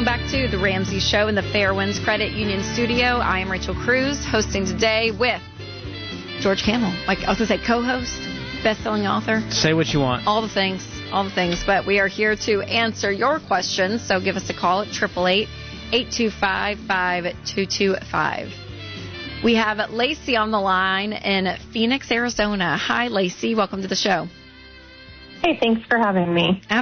Welcome back to The Ramsey Show in the Fairwinds Credit Union studio. I am Rachel Cruz, hosting today with George Kamel. Like I was going to say, co-host, best-selling author. Say what you want. All the things. But we are here to answer your questions, so give us a call at 888-825-5225. We have Lacey on the line in Phoenix, Arizona. Hi, Lacey. Welcome to the show. Hey, thanks for having me.